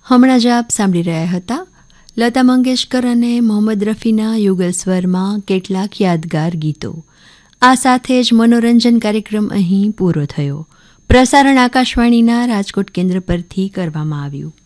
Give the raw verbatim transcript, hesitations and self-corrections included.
હમણાં જ આપ સાંભળી રહ્યા હતા લતા મંગેશકર અને મોહમ્મદ રફીના યુગલ સ્વરમાં કેટલાક યાદગાર ગીતો. આ સાથે જ મનોરંજન કાર્યક્રમ અહીં પૂરો થયો. પ્રસારણ આકાશવાણીના રાજકોટ કેન્દ્ર પરથી કરવામાં આવ્યું.